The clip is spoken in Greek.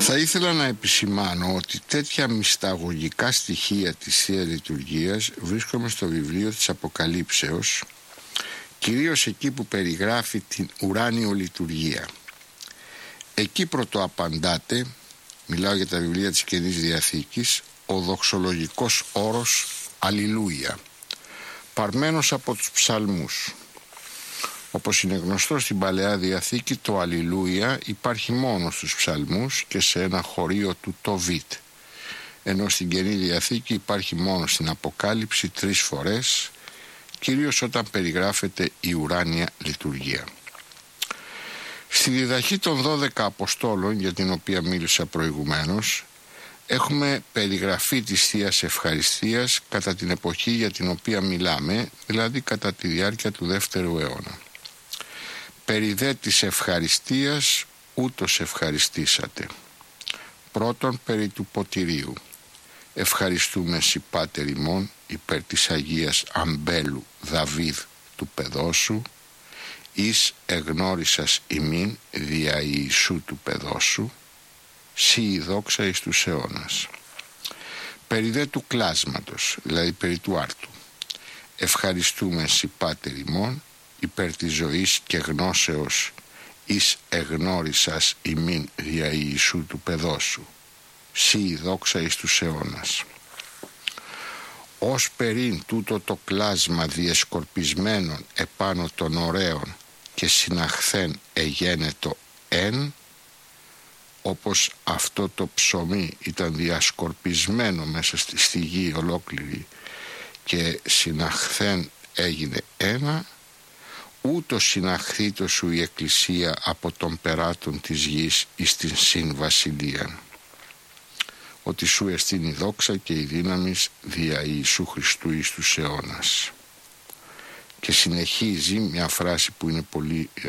Θα ήθελα να επισημάνω ότι τέτοια μυσταγωγικά στοιχεία της Θείας Λειτουργίας βρίσκομαι στο βιβλίο της Αποκαλύψεως, κυρίως εκεί που περιγράφει την ουράνιο λειτουργία. Εκεί πρωτοαπαντάται, μιλάω για τα βιβλία της Καινής Διαθήκης, ο δοξολογικός όρος Αλληλούια, παρμένος από τους ψαλμούς. Όπως είναι γνωστό, στην Παλαιά Διαθήκη το Αλληλούια υπάρχει μόνο στους ψαλμούς και σε ένα χωρίο του Τοβίτ, ενώ στην Καινή Διαθήκη υπάρχει μόνο στην Αποκάλυψη 3 φορές, κυρίως όταν περιγράφεται η ουράνια λειτουργία. Στη διδαχή των 12 Αποστόλων, για την οποία μίλησα προηγουμένως, έχουμε περιγραφή της Θείας Ευχαριστίας κατά την εποχή για την οποία μιλάμε, δηλαδή κατά τη διάρκεια του 2ου αιώνα. Περί δε της ευχαριστίας ούτως ευχαριστήσατε. Πρώτον, περί του ποτηρίου. Ευχαριστούμε σοι Πάτερ ημών υπέρ της Αγίας Αμπέλου Δαβίδ του παιδόσου, εις εγνώρισας ημίν δια Ιησού του παιδόσου, σοι η δόξα εις τους αιώνας. Περί δε του κλάσματος, δηλαδή περί του άρτου. Ευχαριστούμε σοι Πάτερ ημών υπέρ της ζωής και γνώσεως εις εγνώρισας ημίν δια Ιησού του παιδόσου, σοι η δόξα εις τους αιώνας. Ως περίν τούτο το κλάσμα διεσκορπισμένον επάνω των ωραίων και συναχθέν εγένετο εν, όπως αυτό το ψωμί ήταν διασκορπισμένο μέσα στη γη ολόκληρη και συναχθέν έγινε ένα, ούτως συναχθήτω σου η Εκκλησία από των περάτων της γης εις την συν βασιλείαν. Ότι σου εστίν η δόξα και η δύναμις δια Ιησού Χριστού εις τους αιώνας. Και συνεχίζει μια φράση που είναι πολύ